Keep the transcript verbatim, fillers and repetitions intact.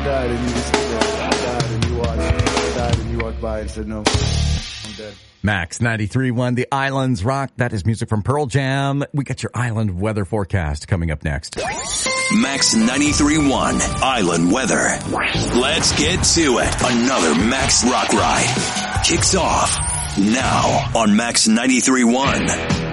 died and you just stood there. I died and you watched. I died and you walked by and said, no, I'm dead. Max ninety-three point one, The Islands Rock. That is music from Pearl Jam. We got your island weather forecast coming up next. Max ninety-three point one, Island Weather. Let's get to it. Another Max Rock Ride kicks off now on Max ninety-three point one.